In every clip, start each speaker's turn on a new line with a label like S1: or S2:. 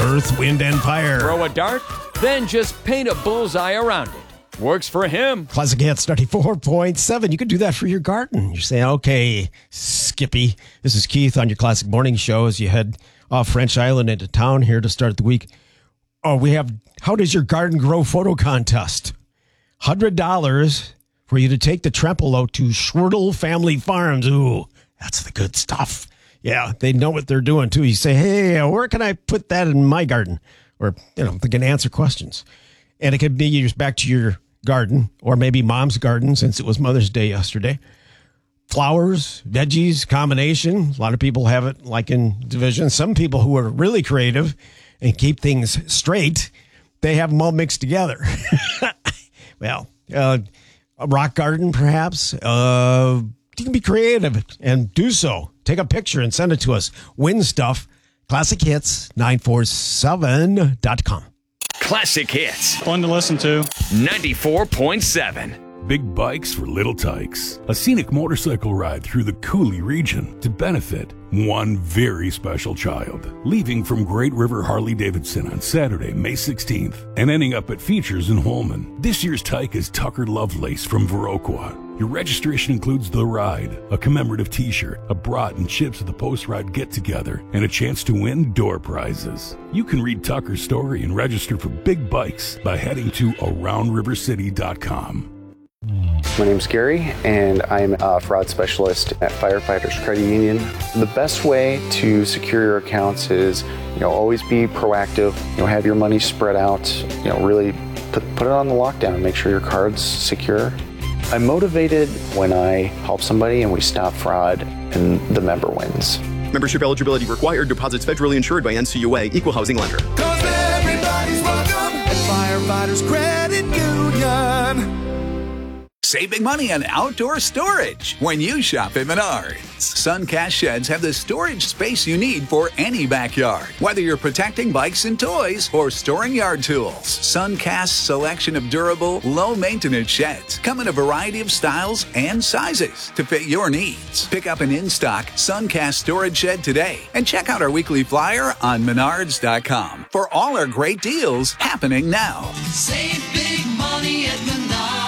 S1: Earth, Wind, and Fire.
S2: Throw a dart, then just paint a bullseye around it. Works for him.
S1: Classic Hits 94.7. You could do that for your garden. You're saying, okay, Skippy. This is Keith on your Classic Morning Show as you head off French Island into town here to start the week. Oh, we have How Does Your Garden Grow photo contest. $100 for you to take the Tremolo to Schwertel Family Farms. Ooh, that's the good stuff. Yeah, they know what they're doing, too. You say, hey, where can I put that in my garden? Or, they can answer questions. And it could be just back to your garden, or maybe mom's garden, since it was Mother's Day yesterday. Flowers, veggies, combination. A lot of people have it like in division. Some people who are really creative and keep things straight, they have them all mixed together. Well, a rock garden, perhaps. You can be creative and do so. Take a picture and send it to us. Win stuff. ClassicHits947.com.
S2: Classic Hits.
S3: Fun to listen to.
S2: 94.7.
S4: Big Bikes for Little Tykes. A scenic motorcycle ride through the Coulee region to benefit one very special child. Leaving from Great River Harley-Davidson on Saturday, May 16th, and ending up at Features in Holman. This year's Tyke is Tucker Lovelace from Viroqua. Your registration includes the ride, a commemorative t-shirt, a brat and chips at the post-ride get-together, and a chance to win door prizes. You can read Tucker's story and register for Big Bikes by heading to AroundRiverCity.com.
S5: My name's Gary, and I'm a fraud specialist at Firefighters Credit Union. The best way to secure your accounts is, always be proactive. Have your money spread out. Really put it on the lockdown and make sure your card's secure. I'm motivated when I help somebody and we stop fraud and the member wins.
S6: Membership eligibility required. Deposits federally insured by NCUA. Equal housing lender.
S7: 'Cause everybody's welcome at Firefighters Credit Union.
S8: Save big money on outdoor storage when you shop at Menards. Suncast sheds have the storage space you need for any backyard. Whether you're protecting bikes and toys or storing yard tools, Suncast's selection of durable, low-maintenance sheds come in a variety of styles and sizes to fit your needs. Pick up an in-stock Suncast storage shed today and check out our weekly flyer on Menards.com for all our great deals happening now.
S7: Save big money at Menards.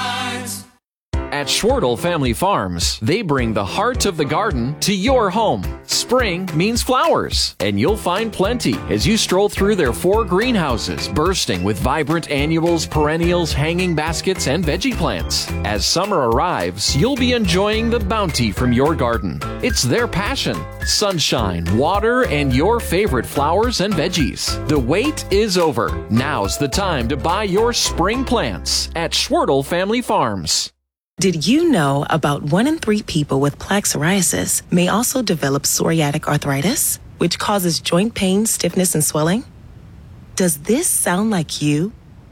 S2: At Schwertel Family Farms, they bring the heart of the garden to your home. Spring means flowers, and you'll find plenty as you stroll through their 4 greenhouses, bursting with vibrant annuals, perennials, hanging baskets, and veggie plants. As summer arrives, you'll be enjoying the bounty from your garden. It's their passion: sunshine, water, and your favorite flowers and veggies. The wait is over. Now's the time to buy your spring plants at Schwertel Family Farms.
S9: Did you know about 1 in 3 people with plaque psoriasis may also develop psoriatic arthritis, which causes joint pain, stiffness, and swelling? Does this sound like you?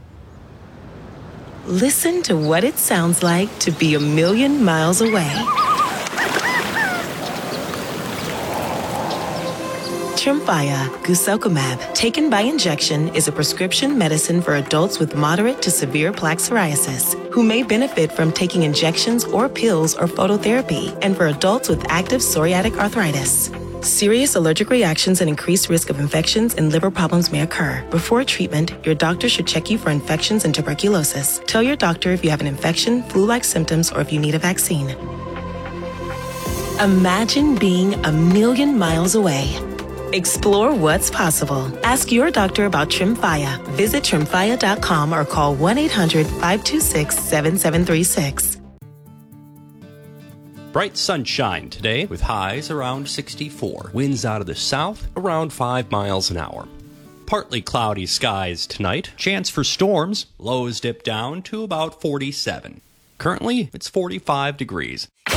S9: Listen to what it sounds like to be a million miles away. Tremfya guselkumab, taken by injection, is a prescription medicine for adults with moderate to severe plaque psoriasis who may benefit from taking injections or pills or phototherapy, and for adults with active psoriatic arthritis. Serious allergic reactions and increased risk of infections and liver problems may occur. Before treatment, your doctor should check you for infections and tuberculosis. Tell your doctor if you have an infection, flu-like symptoms, or if you need a vaccine. Imagine being a million miles away. Explore what's possible. Ask your doctor about Tremfya. Visit Tremfya.com or call 1-800-526-7736.
S10: Bright sunshine today with highs around 64. Winds out of the south around 5 miles an hour. Partly cloudy skies tonight. Chance for storms. Lows dip down to about 47. Currently, it's 45 degrees.